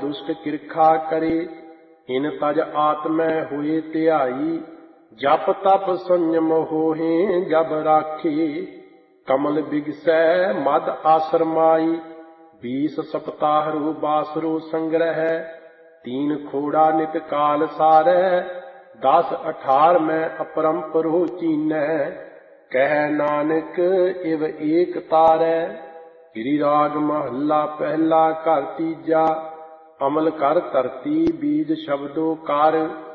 दुष्ट किरखा करे। इन तज आत्मै हुए त्याई, जप तप संयम होहे जब राखे। कमल बिगसै मद आश्रमाई, 20 सप्ताहरु बासरु संग्रह। 3 खोड़ा नित काल सारै, 10 18 में अपरंपरो चीनै। कह नानक इव एक तारै, गिरिराग महला पहला घर तीजा। अमल कर धरती बीज शब्दो कार।